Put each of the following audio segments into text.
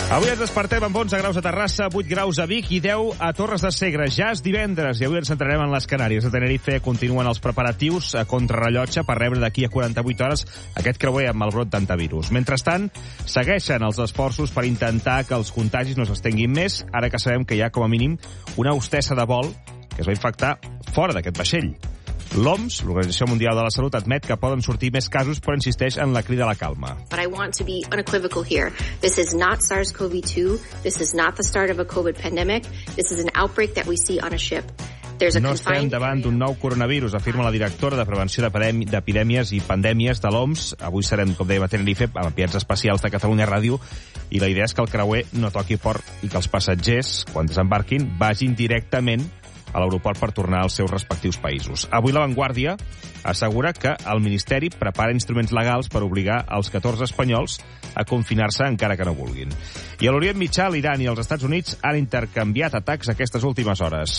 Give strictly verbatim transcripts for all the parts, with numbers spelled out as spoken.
Avui ens despertem amb onze graus a Terrassa, vuit graus a Vic i deu a Torres de Segre. Ja és divendres i avui ens centrarem en les Canàries. A Tenerife continuen els preparatius a contrarrellotge per rebre d'aquí a quaranta-vuit hores aquest creuer amb el brot d'antivirus. Mentrestant, segueixen els esforços per intentar que els contagis no s'estenguin més, ara que sabem que hi ha com a mínim una hostessa de vol que es va infectar fora d'aquest vaixell. L'O M S, l'Organització Mundial de la Salut, admet que poden sortir més casos, però insisteix en la crida a la calma. But I want to be unequivocal here. This is not SARS CoV two. This is not the start of a COVID pandemic. This is an outbreak that we see on a ship. No estem davant d'un nou coronavirus, afirma la directora de Prevenció d'Epidèmies i Pandèmies de l'O M S. Avui serem, com dèiem, a Tenerife, amb enviats especials de Catalunya Ràdio, i la idea és que el creuer no toqui port i que els passatgers, quan desembarquin, vagin directament a l'aeroport per tornar als seus respectius països. Avui La Vanguardia assegura que el Ministeri prepara instruments legals per obligar els catorze espanyols a confinar-se encara que no vulguin. I a l'Orient Mitjà, l'Iran i els Estats Units han intercanviat atacs aquestes últimes hores.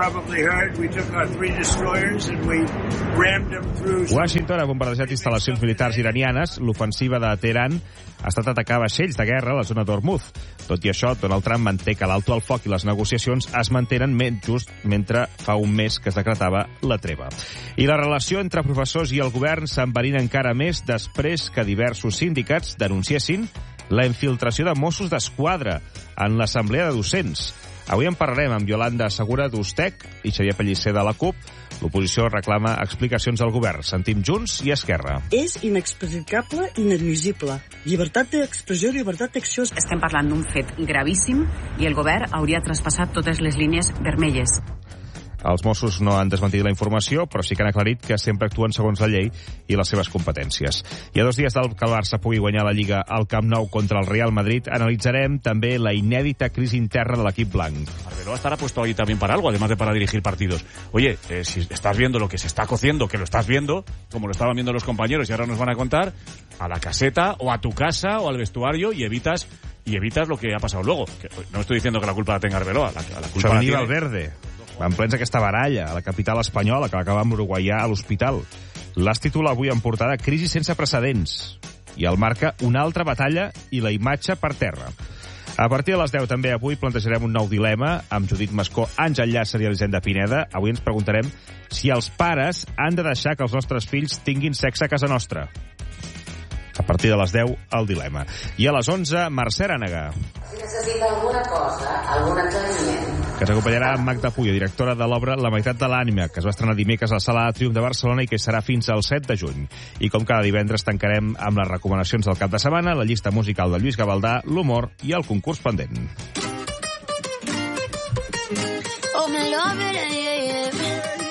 Washington ha bombardejat instal·lacions militars iranianes. L'ofensiva de Teheran ha estat atacar vaixells de guerra a la zona d'Hormuz. Tot i això, Donald Trump manté que l'alto al foc i les negociacions es mantenen just mentre fa un mes que es decretava la treva. I la relació entre professors i el govern s'enverina encara més després que diversos sindicats denunciessin la infiltració de Mossos d'Esquadra en l'Assemblea de Docents. Avui en parlarem amb Yolanda Segura d'Ustec i Xavier Pellicer de la CUP. L'oposició reclama explicacions al govern. Sentim Junts i Esquerra. És inexplicable i inadmissible. Llibertat d'expressió i llibertat d'acció. Estem parlant d'un fet gravíssim i el govern hauria traspassat totes les línies vermelles. Els Mossos no han desmentit la informació, però sí que han aclarit que sempre actuen segons la llei i les seves competències. I a dos dies del que el Barça pugui guanyar la Lliga al Camp Nou contra el Real Madrid, analitzarem també la inédita crisi interna de l'equip blanc. Arbeloa estará puesto ahí también para algo, además de para dirigir partidos. Oye, eh, si estás viendo lo que se está cociendo, que lo estás viendo, como lo estaban viendo los compañeros y ahora nos van a contar, a la caseta o a tu casa o al vestuario y evitas y evitas lo que ha pasado luego. Que, no estoy diciendo que la culpa la tenga Arbeloa, la, la culpa la tiene Valverde. Van plens aquesta baralla a la capital espanyola que l'acaba amb uruguaià a l'hospital. L'As titula avui en portada Crisi sense precedents i el marca una altra batalla i la imatge per terra. A partir de les deu també avui plantejarem un nou dilema amb Judit Mascó, Àngel Llàcer i Elisenda Pineda. Avui ens preguntarem si els pares han de deixar que els nostres fills tinguin sexe a casa nostra. A partir de les deu, el dilema. I a les onze, Mercè Arànega. Si necessita alguna cosa, algun aclariment... Que s'acompanyarà amb Magda Puyo, directora de l'obra La meitat de l'ànima, que es va estrenar dimecres a la Sala de Triomf de Barcelona i que serà fins al set de juny. I com cada divendres tancarem amb les recomanacions del cap de setmana, la llista musical de Lluís Gavaldà, l'humor i el concurs pendent. Oh, me love it, yeah, yeah.